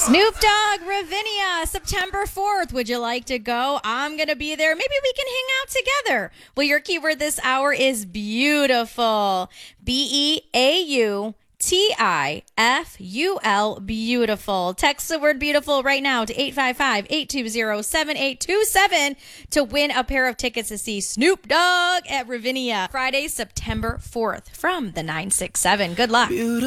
Snoop Dogg, Ravinia, September 4th. Would you like to go? I'm going to be there. Maybe we can hang out together. Well, your keyword this hour is beautiful. BEAUTIFUL, beautiful. Text the word beautiful right now to 855-820-7827 to win a pair of tickets to see Snoop Dogg at Ravinia Friday, September 4th from the 967. Good luck.